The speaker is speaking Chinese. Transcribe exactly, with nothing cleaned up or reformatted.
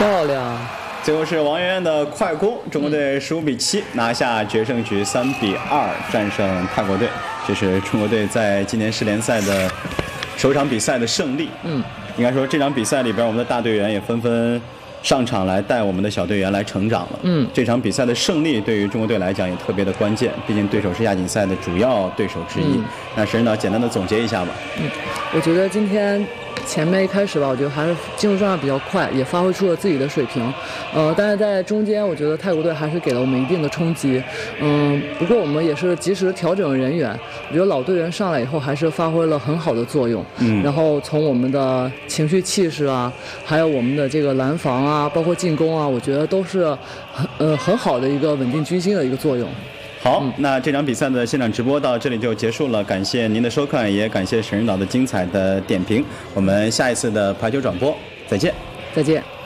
漂亮。 最后是王媛媛的快攻，中国队十五比七拿下决胜局，三比二战胜泰国队，这是中国队在今年世联赛的首场比赛的胜利。 嗯， 应该说这场比赛里边，我们的大队员也纷纷上场来带我们的小队员来成长了。 嗯， 这场比赛的胜利对于中国队来讲也特别的关键，毕竟对手是亚锦赛的主要对手之一。 嗯、 那沈指导简单的总结一下吧。 嗯，我觉得今天前面一开始吧，我觉得还是进入状态比较快，也发挥出了自己的水平。呃，但是在中间，我觉得泰国队还是给了我们一定的冲击。嗯，不过我们也是及时调整人员，我觉得老队员上来以后还是发挥了很好的作用。 嗯， 然后从我们的情绪气势啊，还有我们的这个拦防啊，包括进攻啊，我觉得都是很呃很好的一个稳定军心的一个作用。 好，那这场比赛的现场直播到这里就结束了，感谢您的收看，也感谢沈指导的精彩的点评。我们下一次的排球转播再见， 再见。